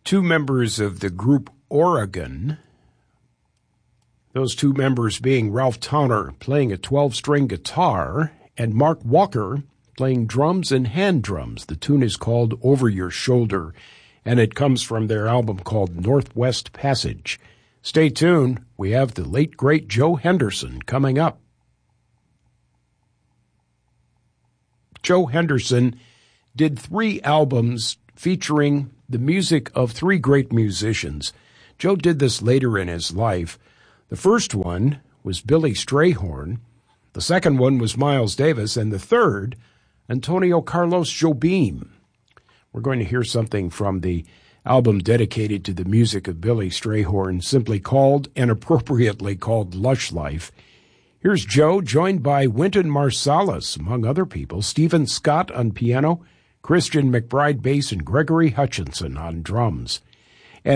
two members of the group Oregon, those two members being Ralph Towner playing a 12-string guitar and Mark Walker playing drums and hand drums. The tune is called Over Your Shoulder, and it comes from their album called Northwest Passage. Stay tuned. We have the late, great Joe Henderson coming up. Joe Henderson did 3 albums featuring the music of 3 great musicians. Joe did this later in his life. The first one was Billy Strayhorn. The second one was Miles Davis. And the third, Antonio Carlos Jobim. We're going to hear something from the album dedicated to the music of Billy Strayhorn, simply called and appropriately called Lush Life. Here's Joe, joined by Wynton Marsalis, among other people, Stephen Scott on piano, Christian McBride bass, and Gregory Hutchinson on drums.